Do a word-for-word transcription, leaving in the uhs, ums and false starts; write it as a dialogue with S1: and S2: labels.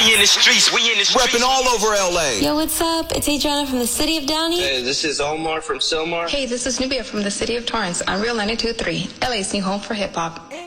S1: We in the streets, we in the streets.
S2: Repping all over L A.
S3: Yo, what's up? It's Adriana from the city of Downey.
S4: Hey, this is Omar from Silmar.
S5: Hey, this is Nubia from the city of Torrance on Real ninety-two point three, L A's new home for hip hop.